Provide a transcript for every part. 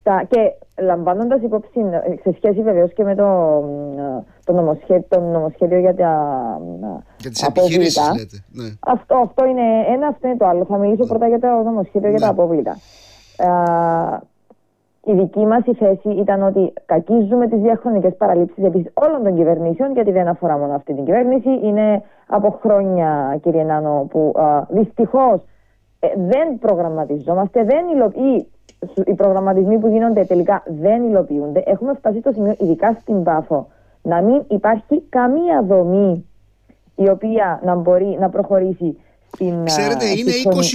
αυτά. Και λαμβάνοντας υπόψη, σε σχέση βεβαίως και με το νομοσχέδιο για τις επιχειρήσεις, λέτε. Ναι. Αυτό είναι ένα, αυτό είναι το άλλο. Θα μιλήσω πρώτα για το νομοσχέδιο για τα απόβλητα. Η δική μας η θέση ήταν ότι κακίζουμε τις διαχρονικές παραλήψεις επίσης όλων των κυβερνήσεων, γιατί δεν αφορά μόνο αυτή την κυβέρνηση. Είναι από χρόνια, κύριε Νάνο, που δυστυχώς δεν προγραμματιζόμαστε, οι προγραμματισμοί που γίνονται τελικά δεν υλοποιούνται. Έχουμε φτάσει στο σημείο, ειδικά στην Πάφο, να μην υπάρχει καμία δομή η οποία να μπορεί να προχωρήσει. Ξέρετε, είναι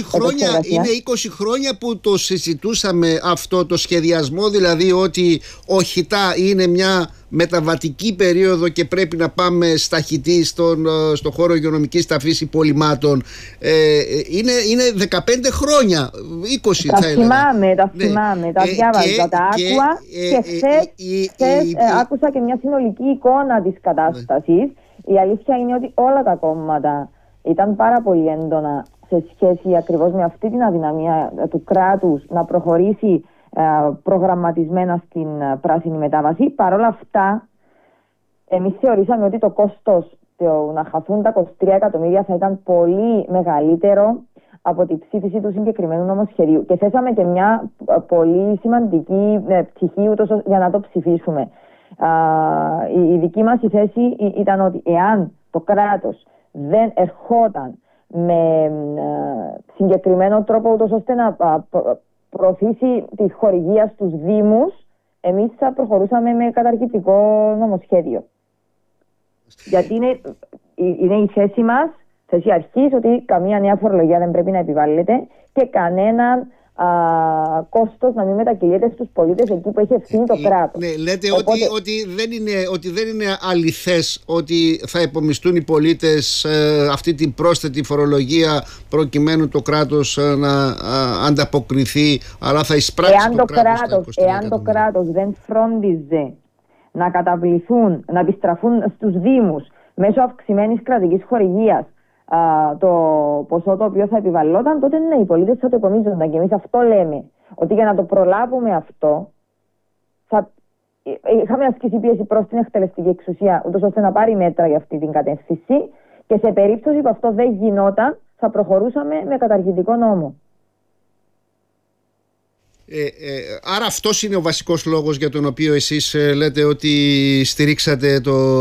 20 χρόνια που το συζητούσαμε αυτό το σχεδιασμό, δηλαδή ότι ο ΧΙΤΑ είναι μια μεταβατική περίοδο και πρέπει να πάμε σταχυτή στο χώρο υγειονομικής ταφής υπολειμμάτων. Είναι 15 χρόνια, 20 τα θα έλεγα. Τα θυμάμαι, τα διάβαζα, τα άκουα και χθες άκουσα και μια συνολική εικόνα της κατάστασης. Η αλήθεια είναι ότι όλα τα κόμματα ήταν πάρα πολύ έντονα σε σχέση ακριβώς με αυτή την αδυναμία του κράτους να προχωρήσει προγραμματισμένα στην πράσινη μετάβαση. Παρ' όλα αυτά, εμείς θεωρήσαμε ότι το κόστος να χαθούν τα 23 εκατομμύρια θα ήταν πολύ μεγαλύτερο από τη ψήφιση του συγκεκριμένου νομοσχεδίου. Και θέσαμε και μια πολύ σημαντική πτυχή για να το ψηφίσουμε. Η δική μας η θέση ήταν ότι εάν το κράτος δεν ερχόταν με συγκεκριμένο τρόπο ούτως ώστε να προωθήσει τη χορηγία στους Δήμους, εμείς θα προχωρούσαμε με καταργητικό νομοσχέδιο. Γιατί είναι η θέση μας, θέση αρχής, ότι καμία νέα φορολογία δεν πρέπει να επιβάλλεται και κανέναν κόστος να μην μετακυλείται στους πολίτες εκεί που έχει ευθύνη το κράτος. Ναι, λέτε ότι δεν είναι αληθές ότι θα υπομισθούν οι πολίτες αυτή την πρόσθετη φορολογία προκειμένου το κράτος να ανταποκριθεί, αλλά θα εισπράξει εάν το κράτος δεν φρόντιζε να καταβληθούν, να επιστραφούν στους Δήμους μέσω αυξημένης κρατικής χορηγίας το ποσό το οποίο θα επιβαλλόταν, τότε ναι, οι πολίτες θα το επομίζονταν. Και εμείς αυτό λέμε, ότι για να το προλάβουμε αυτό είχαμε ασκήσει πίεση προς την εκτελεστική εξουσία, ούτως ώστε να πάρει μέτρα για αυτή την κατεύθυνση, και σε περίπτωση που αυτό δεν γινόταν θα προχωρούσαμε με καταργητικό νόμο. Άρα αυτός είναι ο βασικός λόγος για τον οποίο εσείς λέτε ότι στηρίξατε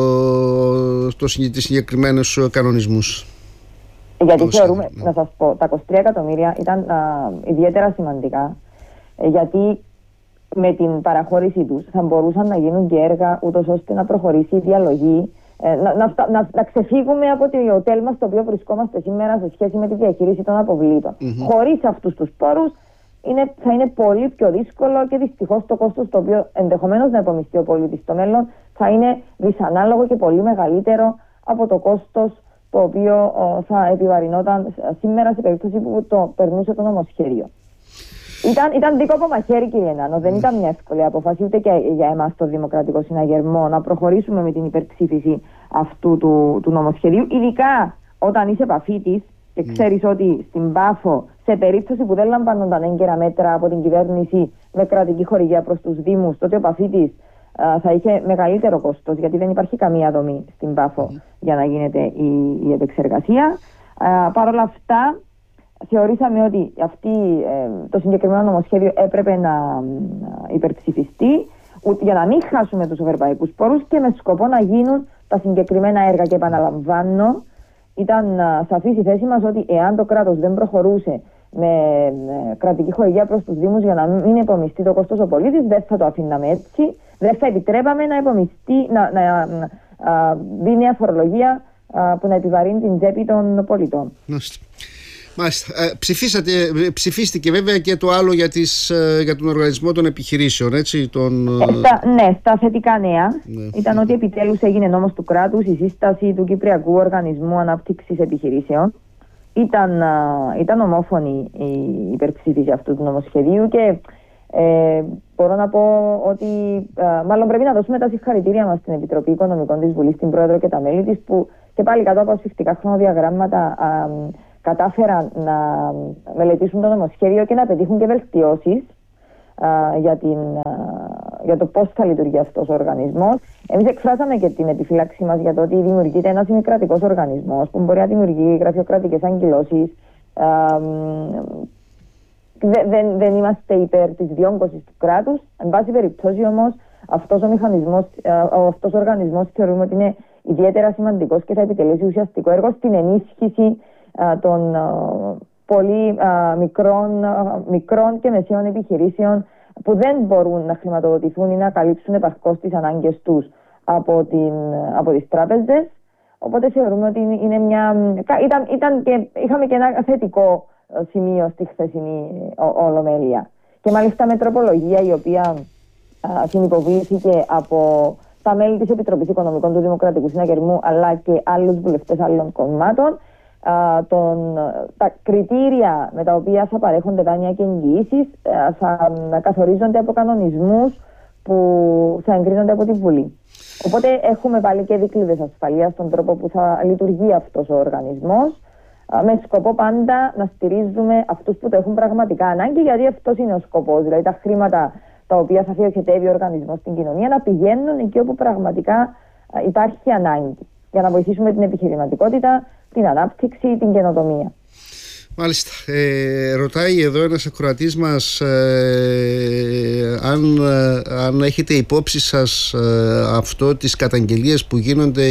τις συγκεκριμένους κανονισμούς. Γιατί θεωρούμε, να σας πω, τα 23 εκατομμύρια ήταν ιδιαίτερα σημαντικά, γιατί με την παραχώρησή τους θα μπορούσαν να γίνουν και έργα ούτως ώστε να προχωρήσει η διαλογή, να ξεφύγουμε από το τέλμα στο οποίο βρισκόμαστε σήμερα σε σχέση με τη διαχείριση των αποβλήτων. Χωρίς αυτούς τους πόρους θα είναι πολύ πιο δύσκολο και δυστυχώς το κόστος το οποίο ενδεχομένως να επομιστεί ο πολίτης στο μέλλον θα είναι δυσανάλογο και πολύ μεγαλύτερο από το κόστος το οποίο θα επιβαρυνόταν σήμερα σε περίπτωση που το περνούσε το νομοσχέδιο. Ήταν δίκοπο μαχαίρι, κύριε Νάνο. Δεν ήταν μια εύκολη απόφαση ούτε και για εμάς το Δημοκρατικό Συναγερμό να προχωρήσουμε με την υπερψήφιση αυτού του νομοσχεδίου, ειδικά όταν είσαι επαφή και ξέρεις ότι στην Πάφο, σε περίπτωση που δεν λαμβάνονταν έγκαιρα μέτρα από την κυβέρνηση με κρατική χορηγία προς τους Δήμους, τότε ο Παφίτης θα είχε μεγαλύτερο κόστος, γιατί δεν υπάρχει καμία δομή στην Πάφο για να γίνεται η επεξεργασία. Παρ' όλα αυτά, θεωρήσαμε ότι το συγκεκριμένο νομοσχέδιο έπρεπε να υπερψηφιστεί για να μην χάσουμε τους ευρωπαϊκούς πόρους και με σκοπό να γίνουν τα συγκεκριμένα έργα. Και επαναλαμβάνω, ήταν σαφής η θέση μας ότι εάν το κράτος δεν προχωρούσε με κρατική χορηγία προς τους Δήμους για να μην επομιστεί το κόστος ο πολίτης, δεν θα το αφήναμε έτσι. Δεν θα επιτρέπαμε να επομιστεί, να μπει νέα φορολογία που να επιβαρύνει την τσέπη των πολιτών. Μάλιστα. Ψηφίστηκε βέβαια και το άλλο για τον οργανισμό των επιχειρήσεων, έτσι, στα θετικά νέα ήταν ότι επιτέλους έγινε νόμος του κράτους η σύσταση του Κυπριακού Οργανισμού Ανάπτυξης Επιχειρήσεων. Ήταν ομόφωνη η υπερψήφιση αυτού του νομοσχεδίου και μπορώ να πω ότι μάλλον πρέπει να δώσουμε τα συγχαρητήρια μας στην Επιτροπή Οικονομικών της Βουλής, στην Πρόεδρο και τα μέλη της, που και πάλι κάτω από ασφιχτικά χρονοδιαγράμματα κατάφεραν να μελετήσουν το νομοσχέδιο και να πετύχουν και βελτιώσεις για το πώς θα λειτουργεί αυτός ο οργανισμός. Εμείς εκφράσαμε και την επιφύλαξη μας για το ότι δημιουργείται ένας ημικρατικός οργανισμός που μπορεί να δημιουργεί γραφειοκρατικές αγκυλώσεις. Δεν είμαστε υπέρ της διόγκωσης του κράτους. Εν πάση περιπτώσει όμως, αυτός ο οργανισμός θεωρούμε ότι είναι ιδιαίτερα σημαντικός και θα επιτελέσει ουσιαστικό έργο στην ενίσχυση των πολύ μικρών και μεσαίων επιχειρήσεων που δεν μπορούν να χρηματοδοτηθούν ή να καλύψουν επαρκώς τις ανάγκες τους από τις τράπεζες. Οπότε θεωρούμε ότι είχαμε και ένα θετικό σημείο στη χθεσινή ολομέλεια. Και μάλιστα με τροπολογία η οποία συνυποβλήθηκε από τα μέλη της Επιτροπής Οικονομικών του Δημοκρατικού Συναγερμού αλλά και άλλους βουλευτές άλλων κομμάτων, τα κριτήρια με τα οποία θα παρέχονται δάνεια και εγγυήσεις θα καθορίζονται από κανονισμούς που θα εγκρίνονται από τη Βουλή. Οπότε έχουμε βάλει και δικλείδες ασφαλείας στον τρόπο που θα λειτουργεί αυτός ο οργανισμός, με σκοπό πάντα να στηρίζουμε αυτούς που το έχουν πραγματικά ανάγκη, γιατί αυτός είναι ο σκοπός. Δηλαδή τα χρήματα τα οποία θα διοχετεύει ο οργανισμός στην κοινωνία να πηγαίνουν εκεί όπου πραγματικά υπάρχει ανάγκη, για να βοηθήσουμε την επιχειρηματικότητα, την ανάπτυξη, την καινοτομία. Μάλιστα. Ρωτάει εδώ ένας ακροατής μας αν έχετε υπόψη σας αυτό, τις καταγγελίες που γίνονται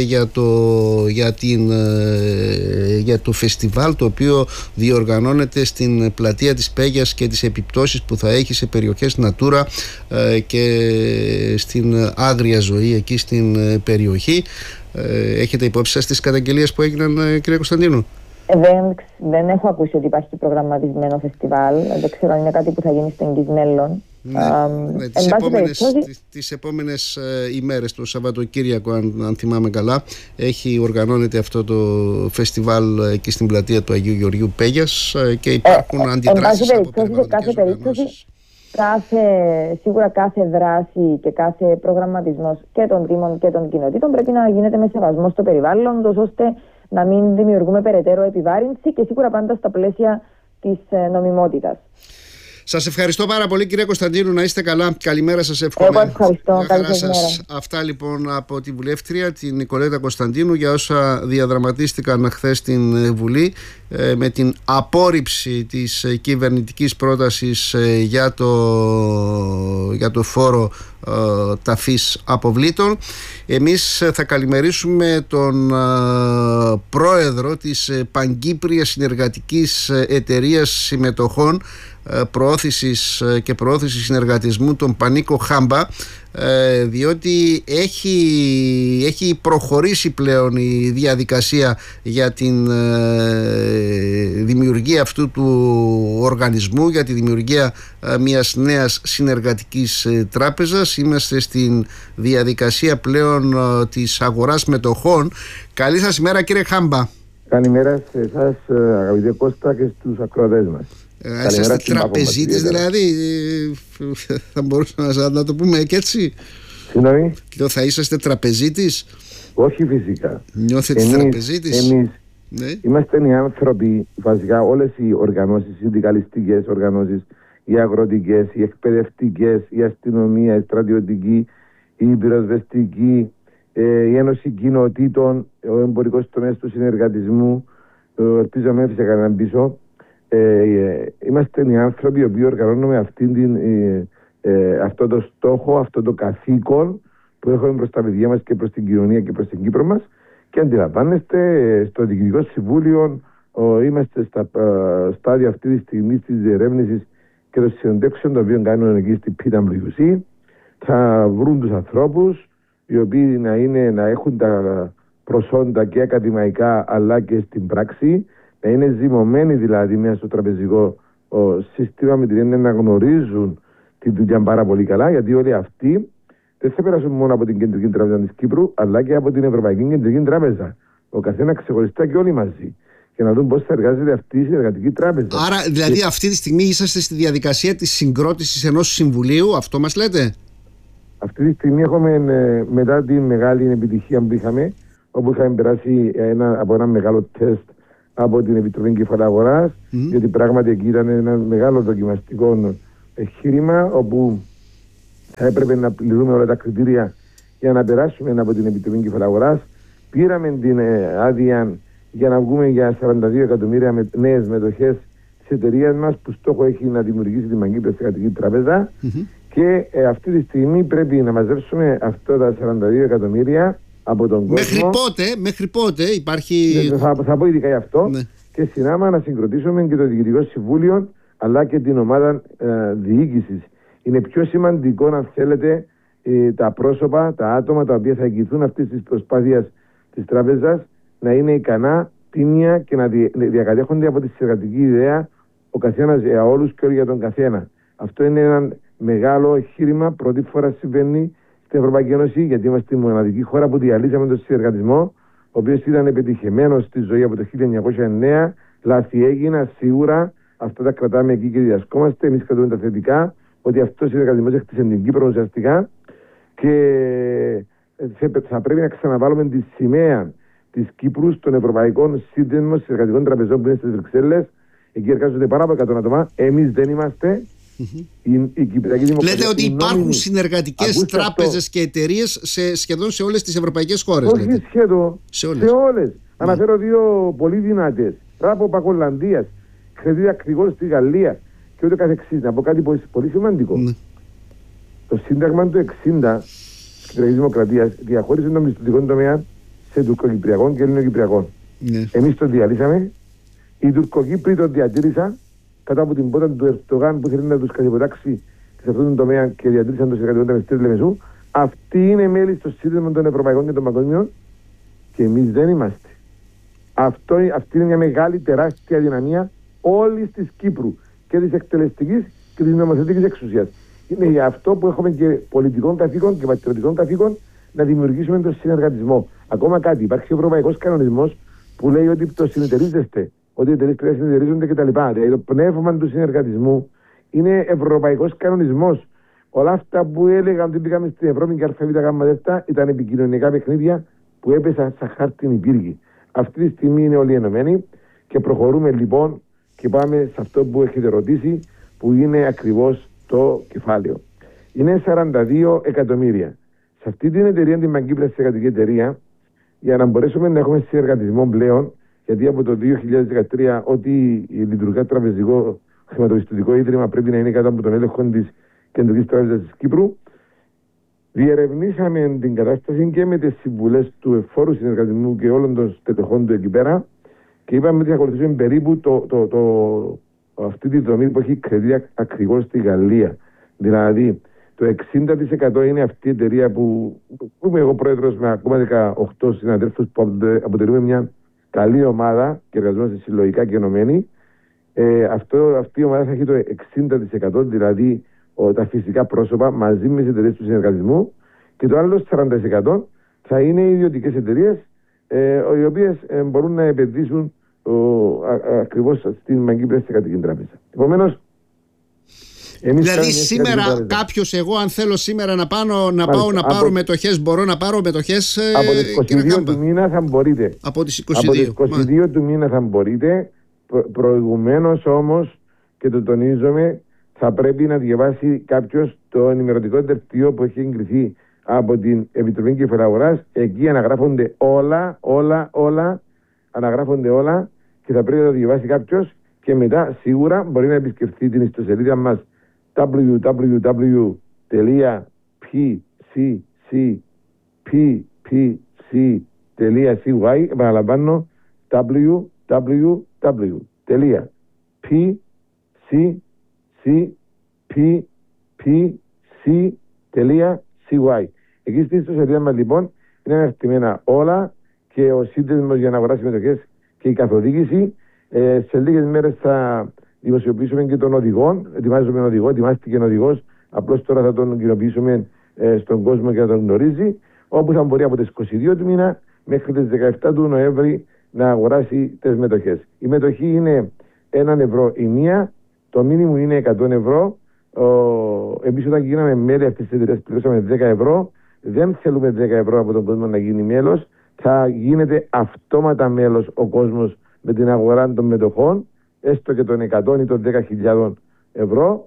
για το φεστιβάλ το οποίο διοργανώνεται στην πλατεία της Πέγιας και τις επιπτώσεις που θα έχει σε περιοχές Natura και στην άγρια ζωή εκεί στην περιοχή. Έχετε υπόψη σας τις καταγγελίες που έγιναν, κυρία Κωνσταντίνου? Δεν έχω ακούσει ότι υπάρχει προγραμματισμένο φεστιβάλ. Δεν ξέρω αν είναι κάτι που θα γίνει στο εγγύς μέλλον. Τις επόμενες ημέρες, το Σαββατοκύριακο αν θυμάμαι καλά, οργανώνεται αυτό το φεστιβάλ εκεί στην πλατεία του Αγίου Γεωργίου Πέγιας και υπάρχουν αντιδράσεις από περιβαλλοντικές οργανώσεις. Σίγουρα κάθε δράση και κάθε προγραμματισμός και των δήμων και των κοινοτήτων πρέπει να γίνεται με σεβασμό στο περιβάλλον, ώστε να μην δημιουργούμε περαιτέρω επιβάρυνση και σίγουρα πάντα στα πλαίσια της νομιμότητας. Σας ευχαριστώ πάρα πολύ, κυρία Κωνσταντίνου, να είστε καλά. Καλημέρα σας εύχομαι. Εγώ ευχαριστώ. Καλή σας. Αυτά λοιπόν από τη βουλεύτρια, την Νικολέτα Κωνσταντίνου, για όσα διαδραματίστηκαν χθες στην Βουλή με την απόρριψη της κυβερνητικής πρότασης για το φόρο ταφής αποβλήτων. Εμείς θα καλημερίσουμε τον πρόεδρο της Παγκύπριας Συνεργατικής Εταιρείας Συμμετοχών Προώθησης και Προώθησης Συνεργατισμού, τον Πανίκο Χάμπα, διότι έχει προχωρήσει πλέον η διαδικασία για την δημιουργία αυτού του οργανισμού, για τη δημιουργία μιας νέας συνεργατικής τράπεζας. Είμαστε στην διαδικασία πλέον της αγοράς μετοχών. Καλή σας ημέρα, κύριε Χάμπα. Καλημέρα σε εσάς, αγαπητέ Κώστα, και στους ακροατές μας. Είσαστε τραπεζίτης δηλαδή, θα μπορούσαμε να το πούμε και έτσι? Συγγνώμη? Θα είσαστε τραπεζίτης? Όχι φυσικά. Νιώθετε τραπεζίτης? Εμείς είμαστε οι άνθρωποι, βασικά όλες οι οργανώσεις, οι συνδικαλιστικές οργανώσεις, οι αγροτικές, οι εκπαιδευτικές, η αστυνομία, η στρατιωτική, η πυροσβεστική, η Ένωση Κοινοτήτων, ο εμπορικός τομέας του συνεργατισμού, ελπίζω με έφυσε κανέναν πίσω. Είμαστε οι άνθρωποι οι οποίοι οργανώνουμε αυτό το στόχο, αυτό το καθήκον που έχουμε προς τα παιδιά μας και προς την κοινωνία και προς την Κύπρο μας, και αντιλαμβάνεστε, στο Διοικητικό Συμβούλιο είμαστε στα στάδια αυτή τη στιγμή της διερεύνησης και των συνεντεύξεων των οποίων κάνουν εκεί στην PwC. Θα βρουν τους ανθρώπους οι οποίοι να έχουν τα προσόντα και ακαδημαϊκά αλλά και στην πράξη, να είναι ζυμωμένοι δηλαδή μέσα στο τραπεζικό σύστημα, με την έννοια να γνωρίζουν τη δουλειά πάρα πολύ καλά, γιατί όλοι αυτοί δεν θα περάσουν μόνο από την Κεντρική Τράπεζα της Κύπρου, αλλά και από την Ευρωπαϊκή Κεντρική Τράπεζα. Ο καθένα ξεχωριστά και όλοι μαζί. Και να δουν πώς θα εργάζεται αυτή η συνεργατική τράπεζα. Άρα, δηλαδή, αυτή τη στιγμή είσαστε στη διαδικασία της συγκρότησης ενός συμβουλίου, αυτό μας λέτε? Αυτή τη στιγμή έχουμε, μετά τη μεγάλη επιτυχία που είχαμε, όπου είχαμε περάσει από ένα μεγάλο τεστ από την Επιτροπή Κεφαλαίου Αγοράς, γιατί πράγματι εκεί ήταν ένα μεγάλο δοκιμαστικό εγχείρημα όπου θα έπρεπε να πληρούμε όλα τα κριτήρια για να περάσουμε από την Επιτροπή Κεφαλαγοράς. Πήραμε την άδεια για να βγούμε για 42 εκατομμύρια νέες μετοχές της εταιρείας μας, που στόχο έχει να δημιουργήσει τη Μαγκύπρια Στρατηγική Τράπεζα. Και αυτή τη στιγμή πρέπει να μαζέψουμε αυτά τα 42 εκατομμύρια από τον κόσμο. Μέχρι πότε υπάρχει. Θα πω ειδικά γι' αυτό. Ναι. Και συνάμα να συγκροτήσουμε και το Διοικητικό Συμβούλιο, αλλά και την ομάδα διοίκησης. Είναι πιο σημαντικό, αν θέλετε, τα πρόσωπα, τα άτομα τα οποία θα εγγυηθούν αυτή τη προσπάθεια της τράπεζας να είναι ικανά, τίμια και να διακατέχονται από τη συνεργατική ιδέα, ο καθένας για όλους και όλοι για τον καθένα. Αυτό είναι ένα μεγάλο εγχείρημα. Πρώτη φορά συμβαίνει στην Ευρωπαϊκή Ένωση, γιατί είμαστε η μοναδική χώρα που διαλύσαμε τον συνεργατισμό, ο οποίος ήταν επιτυχημένος στη ζωή από το 1909. Λάθη έγιναν σίγουρα, αυτά τα κρατάμε εκεί και διδασκόμαστε. Εμείς κρατούμε τα θετικά, ότι αυτός ο συνεργατισμός έκτισε την Κύπρο ουσιαστικά και θα πρέπει να ξαναβάλουμε τη σημαία της Κύπρου στον Ευρωπαϊκό Σύνδεσμο Συνεργατικών Τραπεζών που είναι στις Βρυξέλλες. Εκεί εργάζονται πάρα από 100 άτομα. Εμείς δεν είμαστε. Λέτε ότι υπάρχουν συνεργατικές τράπεζες και εταιρείες σχεδόν σε όλες τις ευρωπαϊκές χώρες. Όχι σχεδόν, σε όλες. Αναφέρω δύο πολύ δυνατές. Ράπο Πακολανδίας, Κρεδίδα Κρυγόλ στη Γαλλία και ούτω καθεξής. Να πω κάτι πολύ σημαντικό. Το Σύνταγμα του 60 της Κυπριακής Δημοκρατίας διαχώρισε τον μισθωτικό τομέα σε τουρκοκυπριακών και ελληνοκυπριακών. Εμείς το διαλύσαμε. Οι Τουρκοκύπροι το διατήρησαν κατά από την πότα του Ερντογάν που θέλει να τους καθυποτάξει σε αυτόν τον τομέα και διατήρησαν το συνεργατικό ταμείο της Λεμεσού. Αυτοί είναι μέλη στο Σύνδεσμο των Ευρωπαϊκών και των Παγκόσμιων και εμείς δεν είμαστε. Αυτή είναι μια μεγάλη, τεράστια δυναμία όλης της Κύπρου και της εκτελεστικής και της νομοθετικής εξουσίας. Είναι για αυτό που έχουμε και πολιτικών καθήκων και πατριωτικών καθήκων να δημιουργήσουμε τον συνεργατισμό. Ακόμα κάτι, υπάρχει ο Ευρωπαϊκός Κανονισμός που λέει ότι το συνεταιρίζεστε, ότι οι εταιρείες πρέπει να συνεταιρίζονται κτλ. Δηλαδή το πνεύμα του συνεργατισμού είναι ευρωπαϊκός κανονισμός. Όλα αυτά που έλεγαν ότι πήγαμε στην Ευρώπη και ΑΒΓ ήταν επικοινωνικά παιχνίδια που έπεσαν σαν χάρτινη πύργη. Αυτή τη στιγμή είναι όλοι ενωμένοι και προχωρούμε λοιπόν και πάμε σε αυτό που έχετε ρωτήσει, που είναι ακριβώς το κεφάλαιο. Είναι 42 εκατομμύρια. Σε αυτή την εταιρεία, την Μαγκύπρια Στρατηγική Εταιρεία, για να μπορέσουμε να έχουμε συνεργατισμό πλέον, γιατί από το 2013 ό,τι λειτουργά τραπεζικό χρηματοπιστωτικό ίδρυμα πρέπει να είναι κάτω από τον έλεγχο της Κεντρικής Τράπεζας της Κύπρου, διερευνήσαμε την κατάσταση και με τις συμβουλές του εφόρου συνεργατισμού και όλων των στελεχών του εκεί πέρα και είπαμε ότι θα ακολουθήσουμε περίπου αυτή τη δομή που έχει Κρεδίδα ακριβώς στη Γαλλία. Δηλαδή, το 60% είναι αυτή η εταιρεία που είμαι εγώ πρόεδρος με ακόμα 18 συναδέλφους που αποτελούμε μια καλή ομάδα και εργαζόμαστε συλλογικά και ενωμένοι. Αυτή η ομάδα θα έχει το 60%, δηλαδή τα φυσικά πρόσωπα μαζί με τις εταιρείες του συνεργατισμού, και το άλλο 40% θα είναι οι ιδιωτικές εταιρείες οι οποίες μπορούν να επενδύσουν ακριβώς στην Μαγκύπρια Στρατηγική Τράπεζα. Επομένως, δηλαδή σήμερα κάποιος, εγώ αν θέλω σήμερα να πάω να πάρω μετοχές, μπορώ να πάρω μετοχές από τις 22 του μήνα θα μπορείτε. Από τις 22, από τις 22 του μήνα θα μπορείτε. Προηγουμένως όμως, και το τονίζομαι, θα πρέπει να διαβάσει κάποιος το ενημερωτικό δελτίο που έχει εγκριθεί από την Επιτροπή Κεφαλαγοράς. Εκεί αναγράφονται όλα, αναγράφονται όλα και θα πρέπει να το διαβάσει κάποιος και μετά σίγουρα μπορεί να επισκεφθεί την ιστοσελίδα μας www.pccpc.cy. Επαναλαμβάνω, www.pccpc.cy. Εκεί στην ιστοσελίδα μας λοιπόν είναι αναρτημένα όλα και ο σύνδεσμος για να αγοράσει μετοχές και η καθοδήγηση. Σε λίγες μέρες θα δημοσιοποιήσουμε και τον οδηγό. Ετοιμάζουμε τον οδηγό, ετοιμάστηκε ο οδηγός. Απλώς τώρα θα τον κοινοποιήσουμε στον κόσμο και να τον γνωρίζει. Όπου θα μπορεί από τις 22 του μήνα μέχρι τις 17 του Νοέμβρη να αγοράσει τις μετοχές. Η μετοχή είναι 1 ευρώ η μία, το μήνυμο είναι 100 ευρώ. Εμείς όταν γίναμε μέλη αυτής της εταιρείας πληρώσαμε 10 ευρώ. Δεν θέλουμε 10 ευρώ από τον κόσμο να γίνει μέλος. Θα γίνεται αυτόματα μέλος ο κόσμος με την αγορά των μετοχών, έστω και των 100 ή των 10.000 ευρώ.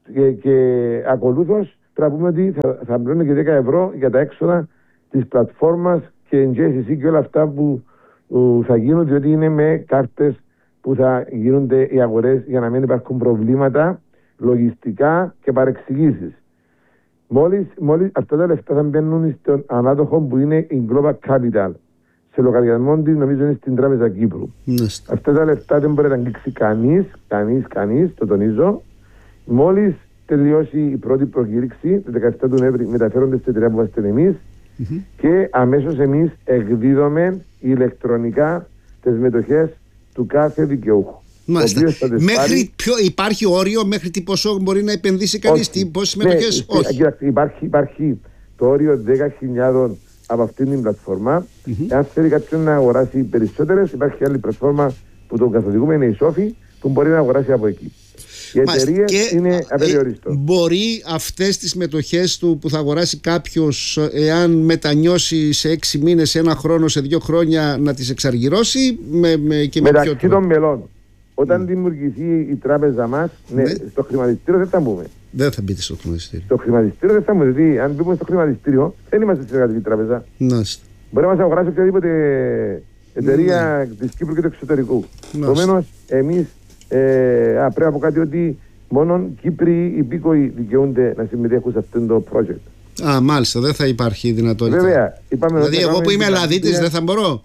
Και ακολούθως πρέπει να πούμε ότι θα πληρώνει και 10 ευρώ για τα έξοδα της πλατφόρμας και JCC και όλα αυτά που θα γίνουν, διότι είναι με κάρτες που θα γίνονται οι αγορές για να μην υπάρχουν προβλήματα λογιστικά και παρεξηγήσεις. Μόλις αυτά τα λεφτά θα μπαίνουν στον ανάδοχο που είναι η Global Capital, σε λογαριασμό της, νομίζω είναι στην Τράπεζα Κύπρου. Αυτά τα λεφτά δεν μπορεί να αγγίξει κανείς, το τονίζω. Μόλις τελειώσει η πρώτη προκήρυξη, το 17 του Νοέμβρη, μεταφέρονται στην εταιρεία που είμαστε εμείς και αμέσως εμείς εκδίδουμε ηλεκτρονικά τις μετοχές του κάθε δικαιούχου. Μέχρι υπάρχει όριο μέχρι τι ποσό μπορεί να επενδύσει κανείς, πόσες μετοχές? Όχι. Υπάρχει το όριο 10.000 από αυτήν την πλατφόρμα. Αν θέλει κάποιον να αγοράσει περισσότερες, υπάρχει άλλη πλατφόρμα που τον καθοδηγούμε, είναι η Σόφη, που μπορεί να αγοράσει από εκεί. Οι εταιρείες είναι απεριόριστο. Μπορεί αυτές τις μετοχές του που θα αγοράσει κάποιος, εάν μετανιώσει σε 6 μήνες, σε 1 χρόνο, σε 2 χρόνια, να τις εξαργυρώσει μεταξύ των μελών. Όταν δημιουργηθεί η τράπεζα μας, στο χρηματιστήριο δεν θα μπούμε. Δεν θα μπείτε στο χρηματιστήριο. Στο χρηματιστήριο δεν θα μπούμε. Δηλαδή, αν μπούμε στο χρηματιστήριο, δεν είμαστε συνεργατική τράπεζα. Μπορεί να μας αγοράσει οποιαδήποτε εταιρεία της Κύπρου και του εξωτερικού. Επομένως, εμείς πρέπει να πω κάτι ότι μόνο Κύπροι υπήκοοι δικαιούνται να συμμετέχουν σε αυτό το project. Μάλιστα, δεν θα υπάρχει δυνατότητα. Βέβαια. Δηλαδή, εγώ που είμαι Ελλαδίτης δεν θα μπορώ.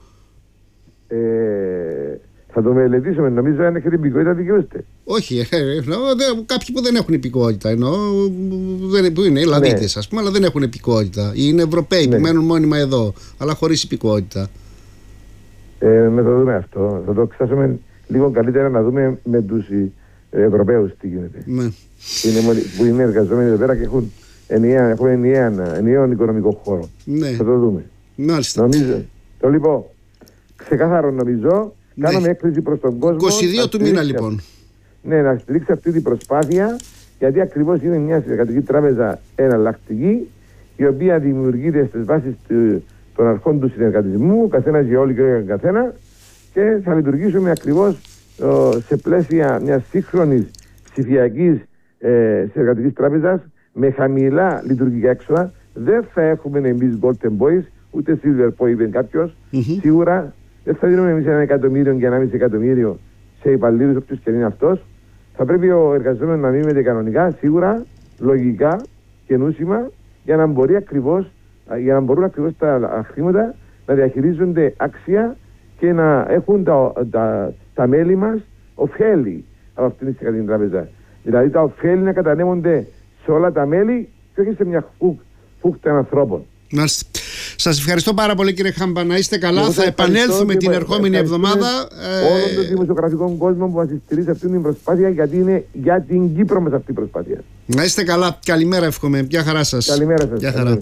Θα το μελετήσουμε. Νομίζω αν έχετε υπηκότητα δικαιούστε. Όχι, κάποιοι που δεν έχουν υπηκότητα. Που είναι Ελλαδίτες, ας πούμε, αλλά δεν έχουν υπηκότητα. Είναι Ευρωπαίοι που μένουν μόνιμα εδώ, αλλά χωρίς υπηκότητα. Να το δούμε αυτό. Θα το εξετάσουμε λίγο καλύτερα, να δούμε με τους Ευρωπαίους τι γίνεται. Που είναι εργαζόμενοι εδώ πέρα και έχουν ενιαίο οικονομικό χώρο. Θα το δούμε. Μάλιστα. Νομίζω. Το λοιπόν, ξεκάθαρο νομίζω. Κάνουμε έκκληση προς τον κόσμο. 22 του μήνα λοιπόν. Ναι, να στηρίξει αυτή την προσπάθεια, γιατί ακριβώς είναι μια συνεργατική τράπεζα εναλλακτική, η οποία δημιουργείται στις βάσεις των αρχών του συνεργατισμού, ο καθένας για όλοι και ο καθένα, και θα λειτουργήσουμε ακριβώς σε πλαίσια μιας σύγχρονης ψηφιακής συνεργατικής τράπεζας με χαμηλά λειτουργικά έξοδα. Δεν θα έχουμε εμείς Golden Boys, ούτε Silver που είπε κάποιος. Σίγουρα δεν θα δίνουμε εμείς 1 εκατομμύριο και 1,5 εκατομμύριο σε υπαλλήλους, όποιος και είναι αυτός. Θα πρέπει ο εργαζόμενος να μείνει κανονικά, σίγουρα, λογικά και νούσιμα, για να μπορούν ακριβώς τα χρήματα να διαχειρίζονται άξια και να έχουν τα μέλη μας ωφέλη από αυτήν την τράπεζα. Δηλαδή τα ωφέλη να κατανέμονται σε όλα τα μέλη και όχι σε μια φούχτα ανθρώπων. Μάλιστα. Σας ευχαριστώ πάρα πολύ, κύριε Χάμπα. Να είστε καλά. Θα επανέλθουμε την ερχόμενη εβδομάδα. Όλο τον δημοσιογραφικό κόσμο που μας στηρίζει αυτή την προσπάθεια, γιατί είναι για την Κύπρο μας αυτή η προσπάθεια. Να είστε καλά. Καλημέρα, εύχομαι. Γεια χαρά σας. Καλημέρα σας. Γεια χαρά.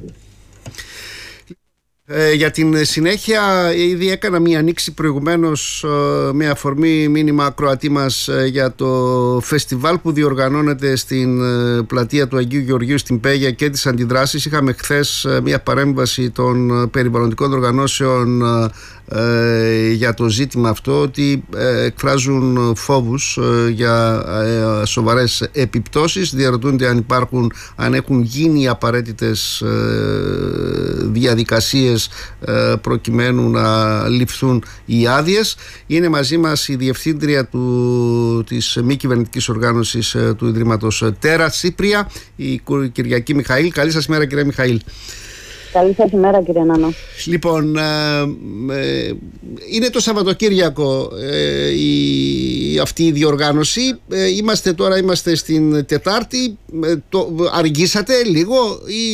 Για την συνέχεια, ήδη έκανα μία ανοίξη προηγουμένως με αφορμή μήνυμα ακροατή μας για το φεστιβάλ που διοργανώνεται στην πλατεία του Αγίου Γεωργίου στην Πέγια και τις αντιδράσεις. Είχαμε χθες μία παρέμβαση των περιβαλλοντικών οργανώσεων για το ζήτημα αυτό, ότι εκφράζουν φόβους για σοβαρές επιπτώσεις. Διαρωτούνται αν έχουν γίνει οι απαραίτητες διαδικασίες προκειμένου να ληφθούν οι άδειες. Είναι μαζί μας η διευθύντρια της μη κυβερνητικής οργάνωσης του Ιδρύματος Τέρα Σύπρια, η Κυριακή Μιχαήλ. Καλή σας μέρα, κύριε Μιχαήλ. Καλή σας ημέρα, κύριε Νάνο. Λοιπόν, είναι το Σαββατοκύριακο αυτή η διοργάνωση. Είμαστε στην Τετάρτη. Αργήσατε λίγο ή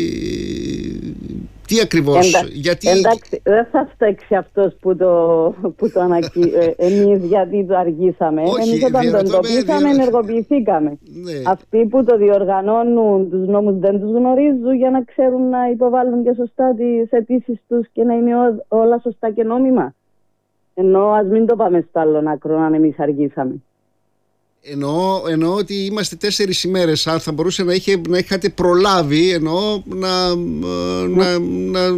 τι ακριβώς? Εντάξει, δεν θα φταίξει αυτός που το εμείς γιατί το αργήσαμε. Εμείς όταν το εντοπίσαμε ενεργοποιηθήκαμε. Ναι. Αυτοί που το διοργανώνουν τους νόμους δεν τους γνωρίζουν για να ξέρουν να υποβάλουν και σωστά τις αιτήσεις τους και να είναι όλα σωστά και νόμιμα. Ενώ ας μην το πάμε στο άλλο άκρο αν εμείς αργήσαμε. Εννοώ ότι είμαστε 4 ημέρες. Αν θα μπορούσε να είχατε προλάβει,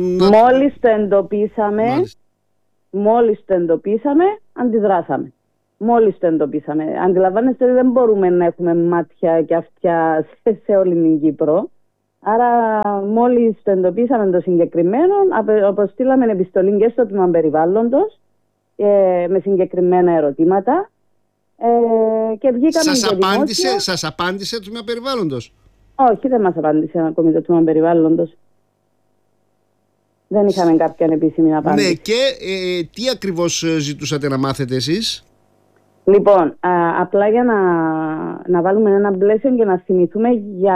Μόλις το εντοπίσαμε, αντιδράσαμε. Μόλις το εντοπίσαμε. Αντιλαμβάνεστε ότι δεν μπορούμε να έχουμε μάτια και αυτιά σε όλη την Κύπρο. Άρα μόλις το εντοπίσαμε το συγκεκριμένο, αποστήλαμε επιστολή και στο τμήμα περιβάλλοντος με συγκεκριμένα ερωτήματα και βγήκαμε δημόσια. Σας απάντησε το τμήμα περιβάλλοντος? Όχι, δεν μας απάντησε ακόμη το τμήμα περιβάλλοντος. Δεν είχαμε κάποια επίσημη απάντηση. Ναι, και τι ακριβώς ζητούσατε να μάθετε εσείς? Λοιπόν, απλά για να βάλουμε ένα πλαίσιο και να θυμηθούμε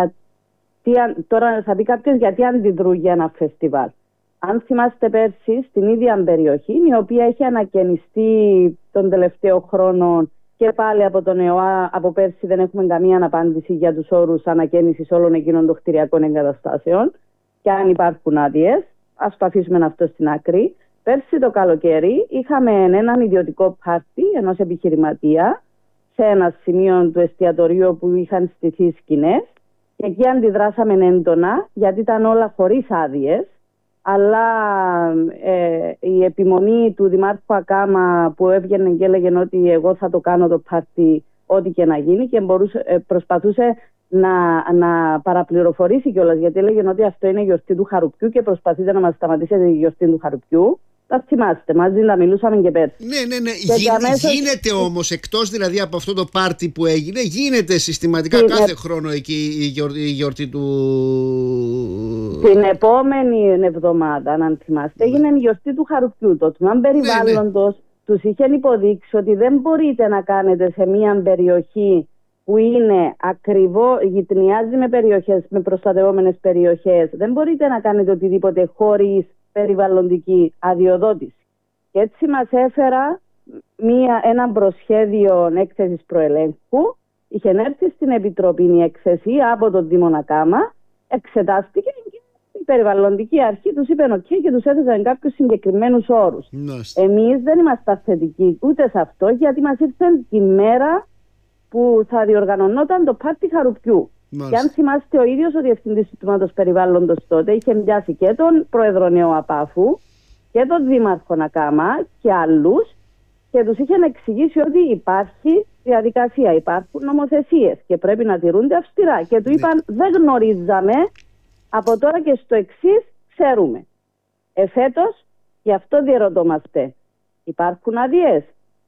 τώρα θα πει κάποιος γιατί αντιδρούν για ένα φεστιβάλ. Αν θυμάστε πέρσι στην ίδια περιοχή, η οποία έχει ανακαινιστεί τον τελευταίο χρόνο και πάλι από τον ΕΟΑ, από πέρσι δεν έχουμε καμία απάντηση για τους όρους ανακαίνησης όλων εκείνων των κτηριακών εγκαταστάσεων και αν υπάρχουν άδειες. Ας το αφήσουμε αυτό στην άκρη. Πέρσι το καλοκαίρι είχαμε έναν ιδιωτικό πάρτι ενός επιχειρηματία σε ένα σημείο του εστιατορίου που είχαν στηθεί σκηνές και εκεί αντιδράσαμε έντονα γιατί ήταν όλα χωρίς άδειες, αλλά η επιμονή του Δημάρχου Ακάμα που έβγαινε και έλεγε ότι εγώ θα το κάνω το πάρτι ό,τι και να γίνει και προσπαθούσε να παραπληροφορήσει κιόλας, γιατί έλεγε ότι αυτό είναι η γιορτή του Χαρουπιού και προσπαθείτε να μας σταματήσετε τη γιορτή του Χαρουπιού. Τα θυμάστε, μαζί να μιλούσαμε και πέρσι. Ναι. Γίνεται όμως, εκτός δηλαδή από αυτό το πάρτι που έγινε, γίνεται συστηματικά κάθε χρόνο εκεί η γιορτή του... Την επόμενη εβδομάδα, αν θυμάστε, έγινε η γιορτή του Χαρουπιού. Το τμήμα περιβάλλοντος τους είχε υποδείξει ότι δεν μπορείτε να κάνετε σε μια περιοχή που είναι γειτονιάζει με περιοχές, με προστατευόμενες περιοχές, δεν μπορείτε να κάνετε οτιδήποτε χωρίς περιβαλλοντική αδειοδότηση. Και έτσι μας έφερα ένα προσχέδιο έκθεσης προελέγχου. Είχε έρθει στην Επιτροπή η έκθεση από τον Δήμο Ακάμα, εξετάστηκε και η περιβαλλοντική αρχή τους είπε OK και τους έθεσαν κάποιους συγκεκριμένους όρους. Εμείς δεν είμαστε θετικοί ούτε σε αυτό, γιατί μας ήρθε τη μέρα που θα διοργανωνόταν το πάρτι Χαρουπιού. Και αν θυμάστε, ο ίδιος ο Διευθυντής του Τμήματος Περιβάλλοντος τότε είχε μοιάσει και τον Πρόεδρο Νεοαπάφου και τον Δήμαρχο Ακάμα και άλλους και τους είχε εξηγήσει ότι υπάρχει διαδικασία, υπάρχουν νομοθεσίες και πρέπει να τηρούνται αυστηρά. Και του είπαν δεν γνωρίζαμε, από τώρα και στο εξής ξέρουμε. Εφέτος, γι' αυτό διερωτόμαστε, υπάρχουν άδειες?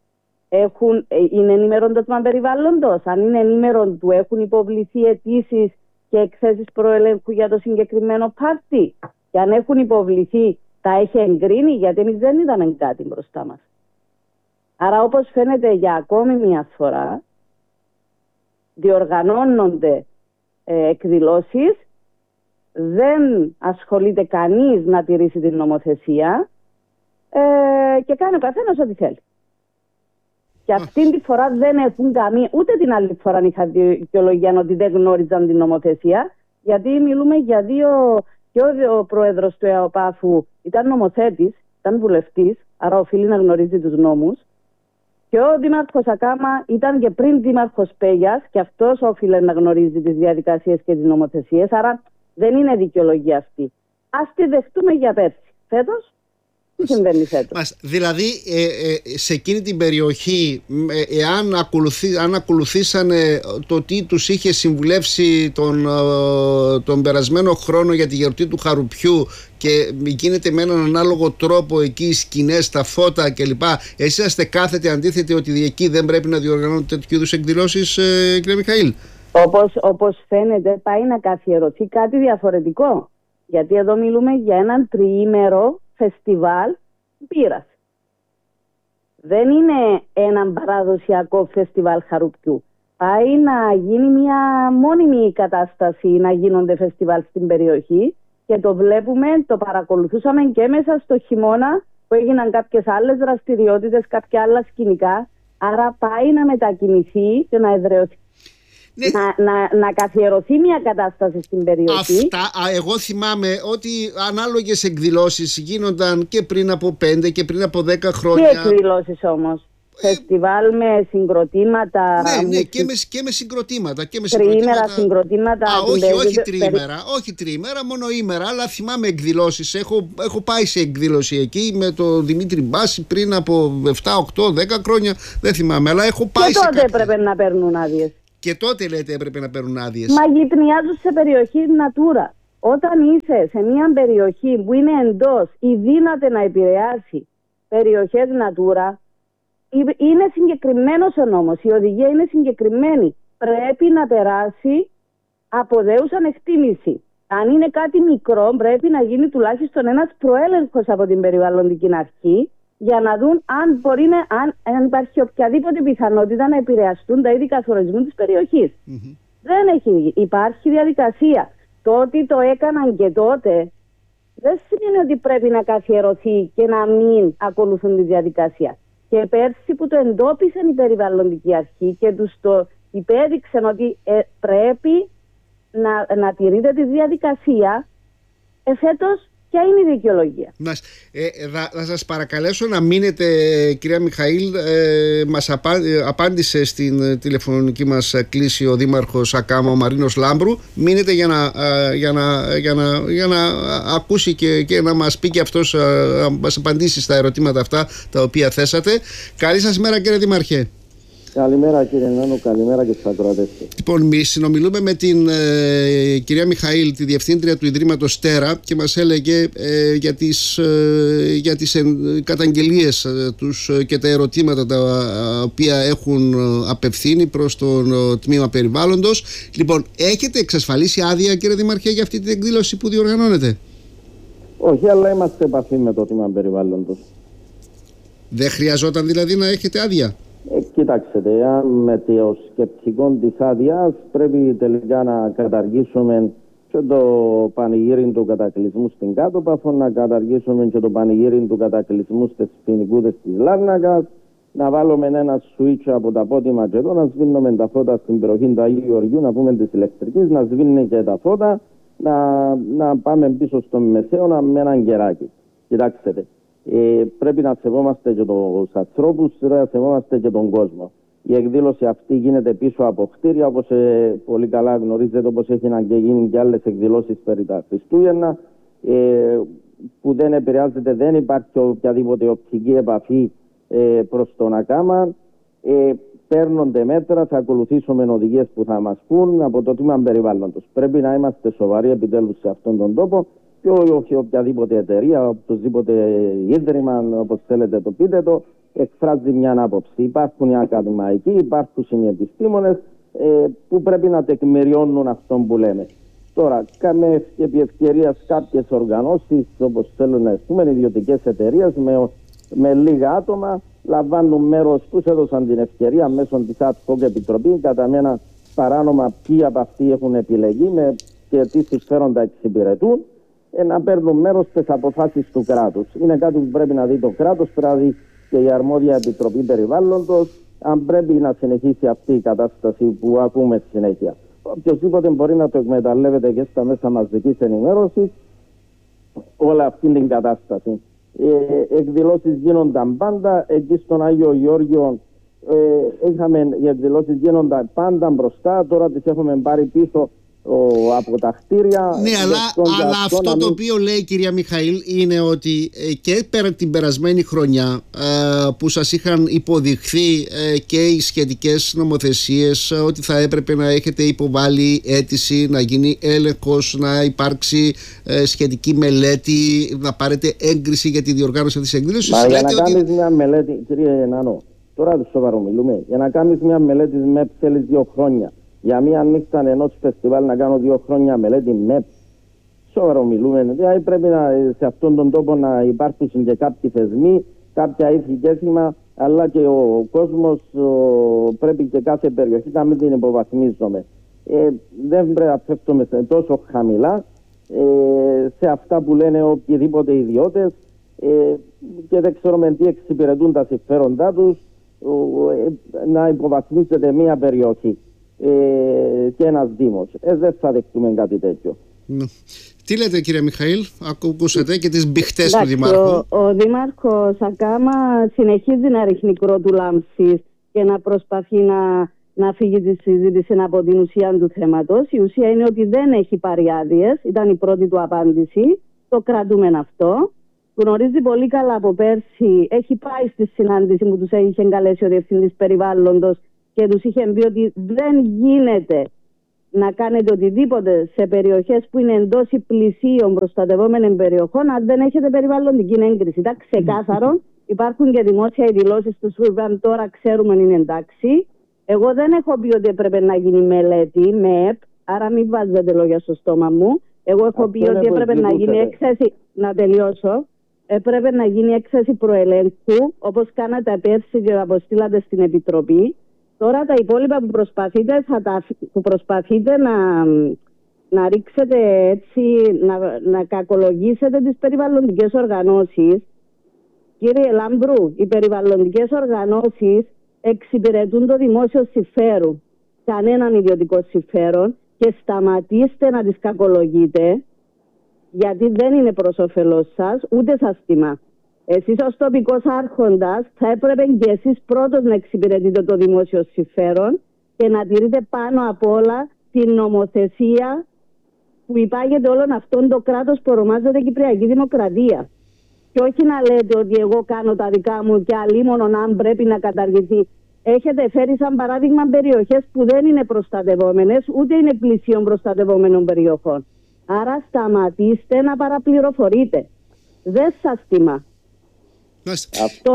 Είναι ενήμερον το τμήμα περιβάλλοντος? Αν είναι ενήμερον, του έχουν υποβληθεί αιτήσεις και εκθέσεις προελέγχου για το συγκεκριμένο πάρτι? Και αν έχουν υποβληθεί, τα έχει εγκρίνει? Γιατί εμείς δεν είδαμε κάτι μπροστά μας. Άρα, όπως φαίνεται, για ακόμη μια φορά διοργανώνονται εκδηλώσεις, δεν ασχολείται κανείς να τηρήσει την νομοθεσία και κάνει ο καθένας ό,τι θέλει. Και αυτή τη φορά δεν έχουν καμία, ούτε την άλλη φορά είχα δικαιολογία ότι δεν γνώριζαν την νομοθεσία, γιατί μιλούμε για και ο πρόεδρος του ΕΟΠΑΦΟΥ ήταν νομοθέτης, ήταν βουλευτής, άρα οφείλει να γνωρίζει τους νόμους. Και ο Δήμαρχος Ακάμα ήταν και πριν Δήμαρχος Πέγιας και αυτός όφιλε να γνωρίζει τις διαδικασίες και τις νομοθεσίες, άρα δεν είναι δικαιολογία αυτή. Ας τη δεχτούμε για πέρσι. Φέτος, τι συμβαίνει φέτος? Δηλαδή, σε εκείνη την περιοχή, αν ακολουθήσανε το τι τους είχε συμβουλεύσει τον περασμένο χρόνο για τη γιορτή του Χαρουπιού και γίνεται με έναν ανάλογο τρόπο εκεί οι σκηνές, τα φώτα κλπ. Εσείς είσαστε κάθετε αντίθετοι ότι εκεί δεν πρέπει να διοργανώνετε τέτοιου είδους εκδηλώσεις, κύριε Μιχαήλ? Όπως φαίνεται, πάει να καθιερωθεί κάτι διαφορετικό. Γιατί εδώ μιλούμε για έναν τριήμερο φεστιβάλ μπύρας. Δεν είναι έναν παραδοσιακό φεστιβάλ Χαρουπιού. Πάει να γίνει μια μόνιμη κατάσταση να γίνονται φεστιβάλ στην περιοχή και το βλέπουμε, το παρακολουθούσαμε και μέσα στο χειμώνα που έγιναν κάποιες άλλες δραστηριότητες, κάποια άλλα σκηνικά. Άρα πάει να μετακινηθεί και να εδραιωθεί. Ναι. Να καθιερωθεί μια κατάσταση στην περιοχή. Εγώ θυμάμαι ότι ανάλογες εκδηλώσεις γίνονταν και πριν από 5 και πριν από 10 χρόνια. Τι εκδηλώσεις όμως? φεστιβάλ με συγκροτήματα. Ναι, και με συγκροτήματα. Τριήμερα συγκροτήματα. Όχι τριήμερα, μόνο ήμερα. Αλλά θυμάμαι εκδηλώσεις. Έχω πάει σε εκδήλωση εκεί με τον Δημήτρη Μπάση πριν από 7, 8, 10 χρόνια. Δεν θυμάμαι, αλλά έχω πάει. Και τότε έπρεπε να παίρνουν άδειες. Και τότε λέτε έπρεπε να παίρνουν άδειες. Μα γειτονιάζουν σε περιοχή Natura. Όταν είσαι σε μια περιοχή που είναι εντός ή δύναται να επηρεάσει περιοχές Natura, είναι συγκεκριμένος ο νόμος. Η οδηγία είναι συγκεκριμένη. Πρέπει να περάσει από δέουσαν εκτίμηση. Αν είναι κάτι μικρό, πρέπει να γίνει τουλάχιστον ένας προέλεγχος από την περιβαλλοντική αρχή για να δουν αν υπάρχει οποιαδήποτε πιθανότητα να επηρεαστούν τα είδη καθορισμού της περιοχής. Υπάρχει διαδικασία. Το ότι το έκαναν και τότε δεν σημαίνει ότι πρέπει να καθιερωθεί και να μην ακολουθούν τη διαδικασία. Και πέρσι που το εντόπισαν η περιβαλλοντική αρχή και τους το υπέδειξαν ότι πρέπει να τηρείται τη διαδικασία, εφέτος ποια είναι η δικαιολογία? Θα σας παρακαλέσω να μείνετε, κυρία Μιχαήλ. Μας απάντησε στην τηλεφωνική μας κλήση ο Δήμαρχος Ακάμα, ο Μαρίνος Λάμπρου. Μείνετε για να ακούσει και να μας πει και αυτός, να μας απαντήσει στα ερωτήματα αυτά τα οποία θέσατε. Καλή σας μέρα, κύριε Δήμαρχε. Καλημέρα, κύριε Νάνο, καλημέρα και στους ακροατές. Λοιπόν, συνομιλούμε με την κυρία Μιχαήλ, τη Διευθύντρια του Ιδρύματος Τέρα, και μας έλεγε για τις καταγγελίες τους και τα ερωτήματα τα οποία έχουν απευθύνει προς το Τμήμα Περιβάλλοντος. Λοιπόν, έχετε εξασφαλίσει άδεια, κύριε Δήμαρχε, για αυτή την εκδήλωση που διοργανώνετε? Όχι, αλλά είμαστε σε επαφή με το Τμήμα Περιβάλλοντος. Δεν χρειαζόταν δηλαδή να έχετε άδεια? Κοιτάξτε, αν με το σκεπτικό της άδειας πρέπει τελικά να καταργήσουμε και το πανηγύρι του κατακλυσμού στην Κάτω Παφό, να καταργήσουμε και το πανηγύρι του κατακλυσμού στις ποινικούδες της Λάρνακας, να βάλουμε ένα switch από τα πότιμα και εδώ, να σβήνουμε τα φώτα στην περιοχή του Αγίου Γεωργίου, να πούμε της ηλεκτρικής, να σβήνουν και τα φώτα, να πάμε πίσω στο Μεσαίωνα με έναν κεράκι. Κοιτάξτε. Πρέπει να σεβόμαστε και τους ανθρώπους, να σεβόμαστε και τον κόσμο. Η εκδήλωση αυτή γίνεται πίσω από κτίρια, όπως πολύ καλά γνωρίζετε, όπως έχει να και γίνει και άλλες εκδηλώσεις περί τα Χριστούγεννα, που δεν επηρεάζεται, δεν υπάρχει οποιαδήποτε οπτική επαφή προς τον Ακάμα. Παίρνονται μέτρα, θα ακολουθήσουμε οδηγίες που θα μας πούν από το Τμήμα Περιβάλλοντος. Πρέπει να είμαστε σοβαροί επιτέλους σε αυτόν τον τόπο. Και όχι οποιαδήποτε εταιρεία, οποιοδήποτε ίδρυμα, όπως θέλετε το πείτε το, εκφράζει μια άποψη. Υπάρχουν οι ακαδημαϊκοί, υπάρχουν οι επιστήμονες που πρέπει να τεκμηριώνουν αυτό που λέμε. Τώρα, με επί ευκαιρίας κάποιες οργανώσεις, όπως θέλουν να πούμε, ιδιωτικές εταιρείες με λίγα άτομα, λαμβάνουν μέρος, τους έδωσαν την ευκαιρία μέσω της ad hoc επιτροπή, κατά μένα παράνομα ποιοι από αυτοί έχουν επιλεγεί και τι συμφέροντα εξυπηρετούν, να παίρνουν μέρος στις αποφάσεις του κράτους. Είναι κάτι που πρέπει να δει το κράτος, πρέπει να δει και η αρμόδια Επιτροπή Περιβάλλοντος, αν πρέπει να συνεχίσει αυτή η κατάσταση που ακούμε συνέχεια. Οποιοςδήποτε μπορεί να το εκμεταλλεύεται και στα μέσα μαζικής ενημέρωσης όλη αυτή την κατάσταση. Εκδηλώσεις γίνονταν πάντα, εκεί στον Άγιο Γεώργιο οι εκδηλώσεις γίνονταν πάντα μπροστά, τώρα τις έχουμε πάρει πίσω από τα κτίρια. Ναι, αλλά αυτό το οποίο λέει η κυρία Μιχαήλ είναι ότι και την περασμένη χρονιά που σας είχαν υποδειχθεί και οι σχετικές νομοθεσίες ότι θα έπρεπε να έχετε υποβάλει αίτηση, να γίνει έλεγχος, να υπάρξει σχετική μελέτη, να πάρετε έγκριση για τη διοργάνωση αυτής της εκδήλωσης. Μα για να κάνεις μια μελέτη, κύριε Νάνο, τώρα το σοβαρό μιλούμε, για να κάνεις μια μελέτη ΜΕΠ θέλεις 2 χρόνια. Για μία νύχτα ενός φεστιβάλ να κάνω 2 χρόνια μελέτη ΜΕΠ. Σοβαρό μιλούμε. Δηλαδή πρέπει σε αυτόν τον τόπο να υπάρχουν και κάποιοι θεσμοί, κάποια ήθη και έθιμα, αλλά και ο κόσμος πρέπει και κάθε περιοχή να μην την υποβαθμίζουμε. Δεν πρέπει να φεύγουμε τόσο χαμηλά σε αυτά που λένε οποιοδήποτε ιδιώτες και δεν ξέρουμε τι εξυπηρετούν τα συμφέροντά τους, να υποβαθμίζεται μία περιοχή και ένας δήμος. Δεν θα δεχτούμε κάτι τέτοιο. Τι λέτε, κύριε Μιχαήλ, ακούσατε και τις μπιχτές του Δημάρχου. Ο Δήμαρχος Ακάμα συνεχίζει να ρίχνει κρότου λάμψης και να προσπαθεί να φύγει τη συζήτηση από την ουσία του θέματος. Η ουσία είναι ότι δεν έχει πάρει άδειες, ήταν η πρώτη του απάντηση, το κρατούμε αυτό. Γνωρίζει πολύ καλά από πέρσι, έχει πάει στη συνάντηση που τους είχε εγκαλέσει ο Διευθυντής Περιβάλλοντος και τους είχε πει ότι δεν γίνεται να κάνετε οτιδήποτε σε περιοχές που είναι εντός ή πλησίων προστατευόμενων περιοχών αν δεν έχετε περιβαλλοντική έγκριση. Ήταν ξεκάθαρο. Υπάρχουν και δημόσια δηλώσεις του που είπαν τώρα ξέρουμε είναι εντάξει. Εγώ δεν έχω πει ότι έπρεπε να γίνει μελέτη, ΜΕΠ, άρα μην βάζετε λόγια στο στόμα μου. Εγώ έχω πει ότι έπρεπε να γίνει έκθεση. Να τελειώσω. Έπρεπε να γίνει έκθεση προελέγχου, όπως κάνατε πέρσι και αποστήλατε στην Επιτροπή. Τώρα τα υπόλοιπα που προσπαθείτε να ρίξετε έτσι, να κακολογήσετε τις περιβαλλοντικές οργανώσεις. Κύριε Λάμπρου, οι περιβαλλοντικές οργανώσεις εξυπηρετούν το δημόσιο συμφέρον, κανέναν ιδιωτικό συμφέρον, και σταματήστε να τις κακολογείτε, γιατί δεν είναι προς όφελος σας, ούτε σας τιμά. Εσείς ως τοπικός άρχοντας θα έπρεπε και εσείς πρώτος να εξυπηρετείτε το δημόσιο συμφέρον και να τηρείτε πάνω απ' όλα την νομοθεσία που υπάγεται όλον αυτόν το κράτος που ονομάζεται Κυπριακή Δημοκρατία. Και όχι να λέτε ότι εγώ κάνω τα δικά μου και αλλήμον αν πρέπει να καταργηθεί. Έχετε φέρει σαν παράδειγμα περιοχές που δεν είναι προστατευόμενες, ούτε είναι πλησίων προστατευόμενων περιοχών. Άρα σταματήστε να παραπληροφορείτε. Δεν σας τιμά. Αυτό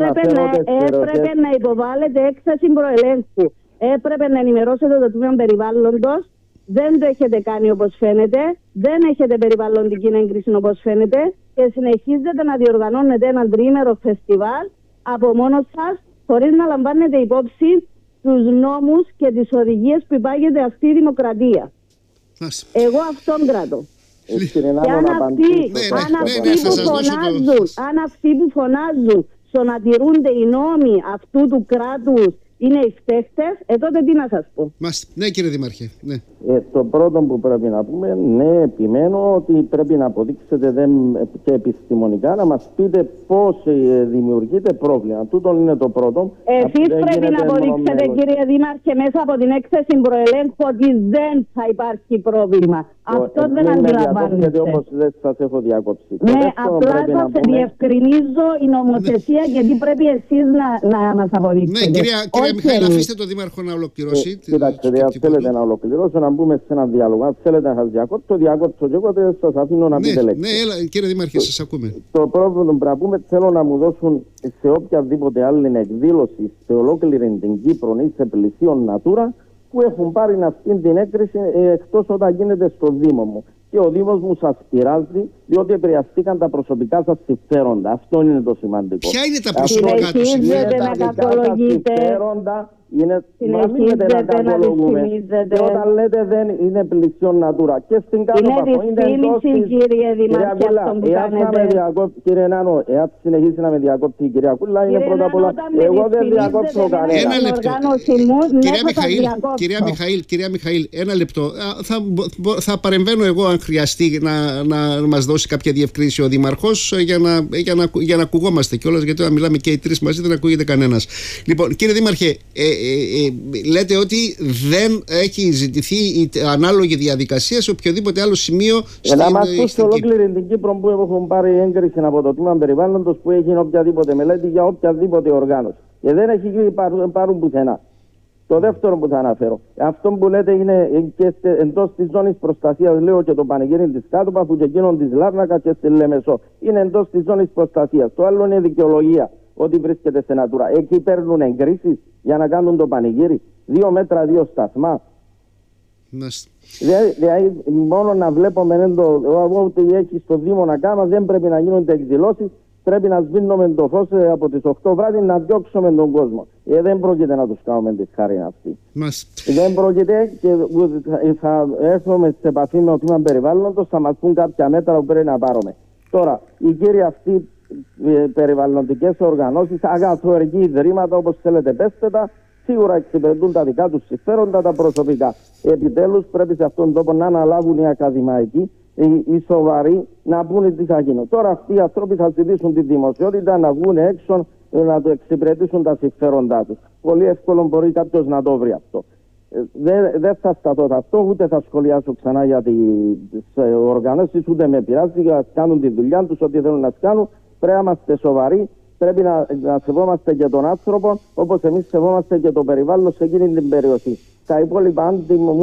έπρεπε να υποβάλλετε έκθεση προελέγχου. Έπρεπε να ενημερώσετε το Τμήμα Περιβάλλοντος. Δεν το έχετε κάνει όπως φαίνεται. Δεν έχετε περιβαλλοντική έγκριση όπως φαίνεται. Και συνεχίζετε να διοργανώνετε ένα τριήμερο φεστιβάλ από μόνος σας, χωρίς να λαμβάνετε υπόψη τους νόμους και τις οδηγίες που υπάγεται αυτή η δημοκρατία. Εγώ αυτόν κρατώ. Και αν αυτοί που φωνάζουν στο να τηρούνται οι νόμοι αυτού του κράτους είναι οι φταίχτες, τότε τι να σας πω. Ναι, κύριε Δήμαρχε. Ναι. Το πρώτο που πρέπει να πούμε, ναι, επιμένω ότι πρέπει να αποδείξετε και επιστημονικά να μας πείτε πώς δημιουργείται πρόβλημα. Τούτο είναι το πρώτο. Εσείς πρέπει να αποδείξετε, κύριε Δήμαρχε, μέσα από την έκθεση προελέγχου ότι δεν θα υπάρχει πρόβλημα. Αυτό δεν αντιλαμβάνεστε. Όπως δεν σας έχω διακόψει. Ναι, απλά σας διευκρινίζω η νομοθεσία γιατί πρέπει εσείς να μας αποδείξετε. Ναι, κυρία Μιχαήλ, αφήστε τον Δήμαρχο να ολοκληρώσει. Κοιτάξτε, αν θέλετε να ολοκληρώσω, να μπούμε σε ένα διάλογο. Αν θέλετε να σας διακόψω και εγώ δεν σας αφήνω να πείτε λέξη. Ναι, έλα, κύριε Δήμαρχε, σας ακούμε. Το πρόβλημα που πούμε, θέλω να μου δώσουν σε οποιαδήποτε άλλη εκδήλωση σε ολόκληρη την Κύπρο ή σε πλησίον Natura που έχουν πάρει αυτή την έγκριση εκτός όταν γίνεται στο Δήμο μου. Και ο Δήμος μου σας πειράζει, διότι επηρεαστήκαν τα προσωπικά σας συμφέροντα. Αυτό είναι το σημαντικό. Ποια είναι τα προσωπικά του συμφέροντα? Συνεχίζετε να κακολογούμε. Και όταν λέτε δεν είναι πλησιόν Natura. Και στην κάτω παθό είναι εντός της... Κύριε Δημάρχη, αυτό που κάνετε. Κύριε Νάνο, εάν συνεχίσει να με διακόπτει η κυρία Κούλα, είναι πρώτα απ' όλα... Εγώ δεν διακόψω κανένα. Ένα λεπτό. Κυρία Μιχαήλ, ένα λεπτό. Θα παρεμβαίνω εγώ αν χρειαστεί να μας δώσει κάποια διευκρίνηση ο Δήμαρχος για να ακουγόμαστε κιόλας, γιατί όταν μιλάμε και οι τρεις μαζί δεν ακούγεται κανένας. Λοιπόν, κύριε Δήμαρχε, λέτε ότι δεν έχει ζητηθεί η ανάλογη διαδικασία σε οποιοδήποτε άλλο σημείο στην να μας πούν σε ολόκληρη την Κύπρο που έχουν πάρει έγκριση από το Τμήμα Περιβάλλοντος που έχει οποιαδήποτε μελέτη για οποιαδήποτε οργάνωση. Και δεν έχει γίνει πάρουν πουθενά. Το δεύτερο που θα αναφέρω, αυτό που λέτε είναι και εντός της ζώνης προστασίας, λέω και το πανηγύρι της Κάτωπα, που και εκείνον της Λάρνακα και στη Λεμεσό. Είναι εντός της ζώνης προστασίας. Το άλλο είναι δικαιολογία, ότι βρίσκεται σε Natura. Εκεί παίρνουν εγκρίσεις για να κάνουν το πανηγύρι. 2 μέτρα, 2 σταθμά. Δηλαδή, μόνο να βλέπουμε ό,τι έχει στο Δήμο να κάνουμε, δεν πρέπει να γίνονται εκδηλώσεις. Πρέπει να σβήνουμε το φως από τις 8 βράδυ να διώξουμε τον κόσμο. Δεν πρόκειται να τους κάνουμε τη χάρη αυτή. Δεν πρόκειται και θα έρθουμε σε επαφή με το Τμήμα Περιβάλλοντος, θα μας πούν κάποια μέτρα που πρέπει να πάρουμε. Τώρα, οι κύριοι αυτοί περιβαλλοντικές οργανώσεις, αγαθοεργοί ιδρύματα, όπως θέλετε πέστε τα, σίγουρα εξυπηρετούν τα δικά τους συμφέροντα, τα προσωπικά. Επιτέλους πρέπει σε αυτόν τον τόπο να αναλάβουν οι ακαδημαϊκοί οι σοβαροί να πούνε τι θα γίνει. Τώρα αυτοί οι άνθρωποι θα ζητήσουν τη δημοσιότητα να βγουν έξω να το εξυπηρετήσουν τα συμφέροντά τους. Πολύ εύκολο μπορεί κάποιος να το βρει αυτό. Δεν θα σταθώ αυτό, ούτε θα σχολιάσω ξανά για τις οργανώσεις, ούτε με πειράζει, να κάνουν τη δουλειά τους, ό,τι θέλουν να κάνουν. Πρέπει να είμαστε σοβαροί, πρέπει να σεβόμαστε και τον άνθρωπο, όπως εμείς σεβόμαστε και το περιβάλλον σε εκείνη την περιοχή. Τα υπόλοιπα, αν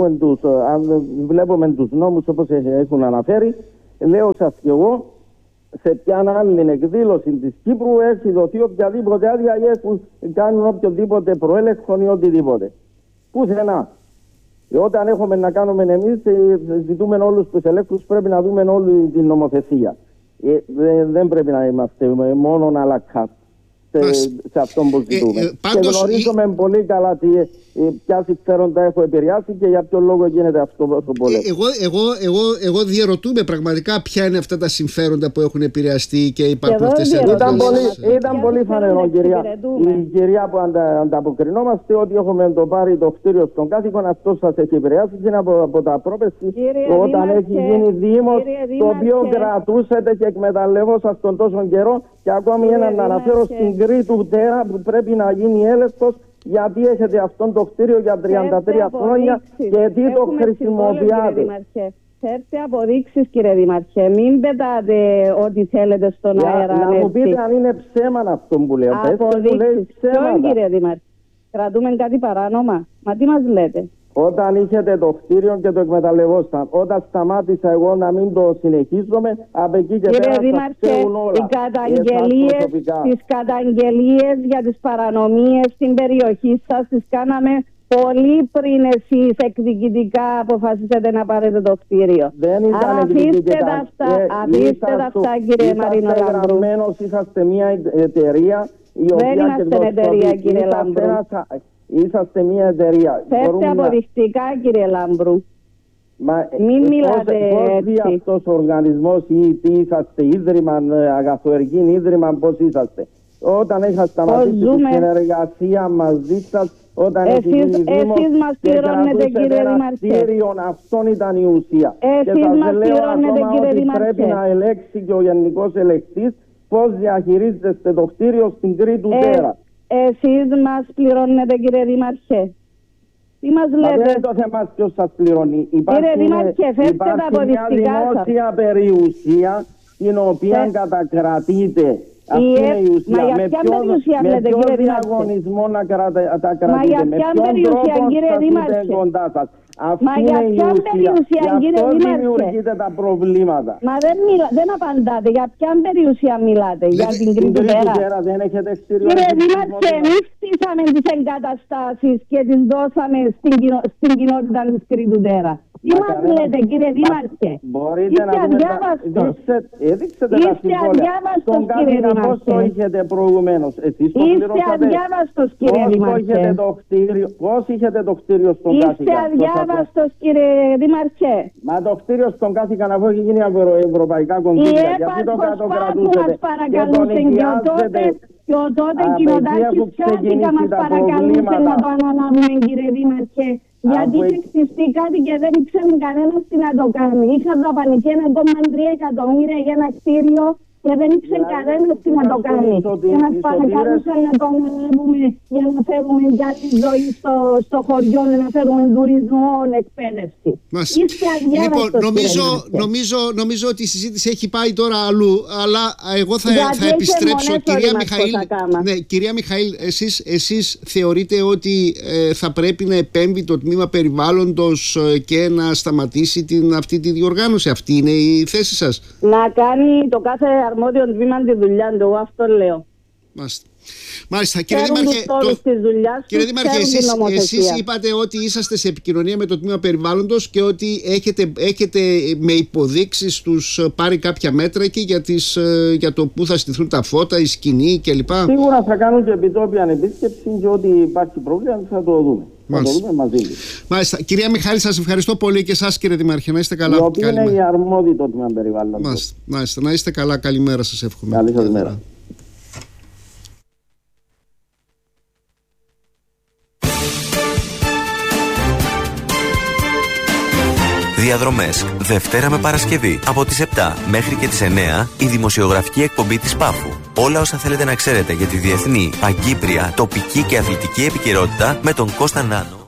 βλέπουμε τους νόμους όπως έχουν αναφέρει, λέω σας και εγώ, σε ποια άλλη εκδήλωση της Κύπρου έχει δοθεί οποιαδήποτε άδεια ή έχουν κάνουν οποιοδήποτε προέλεγχο ή οτιδήποτε. Πουθενά. Όταν έχουμε να κάνουμε εμείς, ζητούμε όλους τους ελέγχους, πρέπει να δούμε όλη την νομοθεσία. Δεν πρέπει να είμαστε μόνο αλακά σε αυτό που ζητούμε. Και γνωρίζουμε πολύ καλά ποια συμφέροντα έχω επηρεάσει και για ποιο λόγο γίνεται αυτό το πολύ. Εγώ διαρωτούμε πραγματικά ποια είναι αυτά τα συμφέροντα που έχουν επηρεαστεί και υπάρχουν αυτές οι αντιδράσεις. Ήταν πολύ φανερό, κυρία. Η κυρία που ανταποκρινόμαστε ότι έχουμε το πάρει το κτίριο στον κάθικον, αυτό σας έχει επηρεάσει και είναι από τα πρόπεση όταν έχει γίνει δήμος, το οποίο κρατούσατε και εκμεταλλευόσασταν τόσο καιρό. Και ακόμη έναν να αναφέρω στην Κρήτου Τέρα που πρέπει να γίνει έλεγχος, γιατί έχετε αυτόν το κτίριο για 33 χρόνια και τι το χρησιμοποιάτε. Φέρτε αποδείξεις, κύριε Δήμαρχε. Μην πετάτε ό,τι θέλετε στον αέρα. Να μου πείτε αν είναι ψέμα αυτό που λέω. Αποδείξεις. Ποιον, κύριε Δήμαρχε? Κρατούμε κάτι παράνομα? Μα τι μας λέτε? Όταν είχετε το κτίριο και το εκμεταλλευόσταν, όταν σταμάτησα εγώ να μην το συνεχίζομαι, από εκεί και πέρα θα ξέρουν όλα. Τις καταγγελίες για τις παρανομίες στην περιοχή σας τις κάναμε πολύ πριν εσείς εκδικητικά αποφασίσετε να πάρετε το κτίριο. Δεν ήταν εκδικητικά. Αφήστε τα αυτά, κύριε Μαρίνο Λάμπρου. Είσαστε μια εταιρεία η οποία... Δεν είμαστε εταιρεία, κύριε Λάμπρου. Είσαστε μια εταιρεία. Φέρτε αποδεικτικά, κύριε Λάμπρου. Μην μιλάτε έτσι. Πώς αυτός ο οργανισμός ή τι είσαστε, ίδρυμα, αγαθοεργήν ίδρυμα, πώς είσαστε? Όταν είχα σταματήσει τη συνεργασία μαζί σας, όταν έχει γίνει δήμος και κρατούσετε ένα κτίριο, αυτόν ήταν η ουσία. Και σας λέω ακόμα ότι πρέπει να ελέγξει και ο Γενικός Ελεκτής πώς διαχειρίζεστε το κτίριο στην Κρήτου Τέρα. Εσείς μας πληρώνετε, κύριε Δήμαρχε? Τι μας λέτε? Δεν είναι το θέμα ποιος σας πληρώνει. Κύριε Δήμαρχε, φέρτε τα αποδεικτικά σας. Υπάρχει μια δημόσια περιουσία την οποία κατακρατείτε. Αυτή είναι η ουσία. Μα για ποια περιουσία λέτε, κύριε Δήμαρχε? Διαγωνισμό να τα κρατείτε? Μα για ποια περιουσία, κύριε Δήμαρχε? Αυτή είναι η ουσία. Γι' αυτό δημιουργείτε τα προβλήματα. Μα δεν απαντάτε. Για ποια περιουσία μιλάτε? Για την Κρήτου Τέρα? Δεν έχετε κτίριο? Κύριε Δήμαρχε, εμείς στήσαμε τις εγκαταστάσεις και τις δώσαμε στην κοινότητα της Κρήτου Τέρα. Τι μας λέτε, κύριε Δήμαρχε? Μπορείτε να δείξετε τα συμβόλαια. Στον Κάθινα πώς το είχετε προηγουμένως? Εσείς το πληρώσατε? Είστε αδιάβαστος, κύριε Δήμαρχε. Πώς είχετε το κτίριο στον Κάθινα? Είστε αδιάβαστος, κύριε Δήμαρχε. Μα το κτίριο στον Κάθινα αφού έχει γίνει ευρωπαϊκά κονδύλια. Η ΕΠΑ μας παρακαλούσε και ο τότε κοινοτάρχης Πιάτικα μας παρακαλούσε να το αναλάβουμε, κύριε Δήμαρχε. Γιατί ξεστηστεί κάτι και δεν ήξερε κανένας τι να το κάνει. Είχαν δαπανηθεί 1,3 εκατομμύρια για ένα κτίριο και δεν ήξερε κανένας τι να το κάνει. Και μας παρακαλούσαν να το αναλάβουμε για να φέρουμε για τη ζωή στο χωριό, να φέρουμε τουρισμό, εκπαίδευση. Είστε αδιάβαστος, νομίζω ότι η συζήτηση έχει πάει τώρα αλλού, αλλά εγώ θα επιστρέψω. Κυρία Μιχαήλ, εσείς θεωρείτε ότι θα πρέπει να επέμβει το τμήμα περιβάλλοντος και να σταματήσει αυτή τη διοργάνωση? Αυτή είναι η θέση σας? Να κάνει το κάθε αρμόδιο τμήμα τη δουλειά του, εγώ αυτό λέω. Μάλιστα. Κύριε Δήμαρχε, εσείς είπατε ότι είσαστε σε επικοινωνία με το τμήμα περιβάλλοντος και ότι έχετε με υποδείξεις τους πάρει κάποια μέτρα και για το πού θα στηθούν τα φώτα, η σκηνή κλπ. Σίγουρα θα κάνουν και επιτόπια επίσκεψη και ότι υπάρχει πρόβλημα θα το δούμε. Μάλιστα. Κυρία Μιχάλη, σας ευχαριστώ πολύ και εσάς, κύριε Δήμαρχε. Να είστε καλά. Η οποία είναι η αρμόδη το τμήμα περιβάλλοντος. Μάλιστα. Να είστε καλά. Καλημέρα σας εύχομαι. Καλή σας μέρα. Διαδρομές, Δευτέρα με Παρασκευή, από τις 7 μέχρι και τις 9, η δημοσιογραφική εκπομπή της Πάφου. Όλα όσα θέλετε να ξέρετε για τη διεθνή, παγκύπρια, τοπική και αθλητική επικαιρότητα με τον Κώστα Νάνο.